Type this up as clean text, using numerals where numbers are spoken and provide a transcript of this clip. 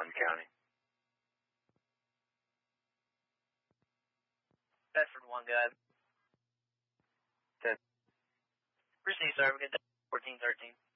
Bond County. Bedford 1, go ahead. Good. Received, sir. We get 1413.